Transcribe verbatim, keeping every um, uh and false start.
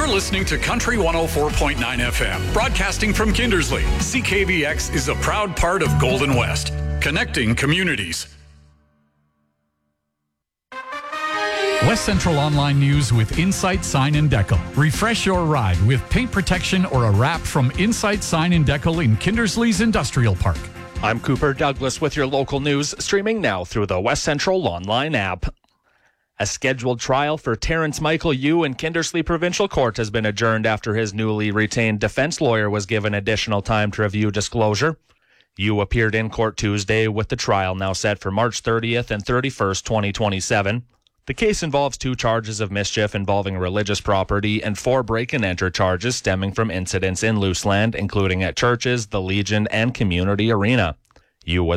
You're listening to Country one oh four point nine F M, broadcasting from Kindersley. C K V X is a proud part of Golden West, connecting communities. West Central Online News with Insight Sign and Decal. Refresh your ride with paint protection or a wrap from Insight Sign and Decal in Kindersley's Industrial Park. I'm Cooper Douglas with your local news, streaming now through the West Central Online app. A scheduled trial for Terrence Michael Yu in Kindersley Provincial Court has been adjourned after his newly retained defense lawyer was given additional time to review disclosure. Yu appeared in court Tuesday, with the trial now set for March thirtieth and thirty-first, twenty twenty-seven. The case involves two charges of mischief involving religious property and four break-and-enter charges stemming from incidents in Luseland, including at churches, the Legion, and Community Arena. Yu was